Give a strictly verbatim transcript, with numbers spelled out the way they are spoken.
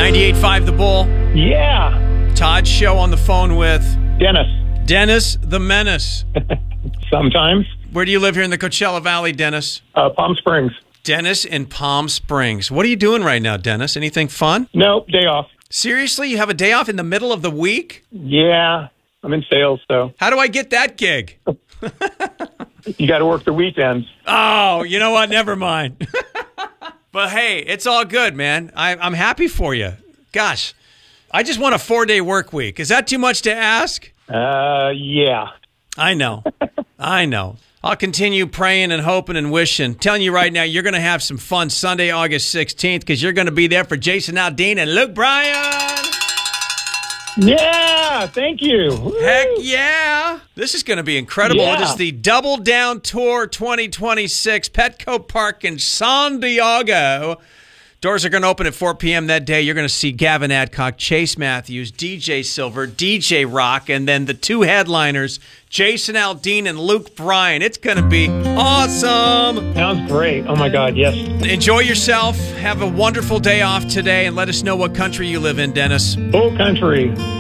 ninety-eight point five The Bull. Yeah. Todd Show on the phone with Dennis. Dennis the Menace. Sometimes. Where do you live here in the Coachella Valley, Dennis? Uh, Palm Springs. Dennis in Palm Springs. What are you doing right now, Dennis? Anything fun? Nope, day off. Seriously? You have a day off in the middle of the week? Yeah, I'm in sales, so. How do I get that gig? You got to work the weekends. Oh, you know what? Never mind. But hey, it's all good, man. I, I'm happy for you. Gosh, I just want a four-day work week. Is that too much to ask? Uh, yeah. I know. I know. I'll continue praying and hoping and wishing. Telling you right now, you're going to have some fun Sunday, August sixteenth, because you're going to be there for Jason Aldean and Luke Bryan. Yeah, thank you. Woo. Heck yeah. This is going to be incredible. Yeah. It is the Double Down Tour twenty twenty-six, Petco Park in San Diego. Doors are going to open at four p.m. that day. You're going to see Gavin Adcock, Chase Matthews, D J Silver, D J Rock, and then the two headliners, Jason Aldean and Luke Bryan. It's going to be awesome. Sounds great. Oh, my God, yes. Enjoy yourself. Have a wonderful day off today, and let us know what country you live in, Dennis. Full country.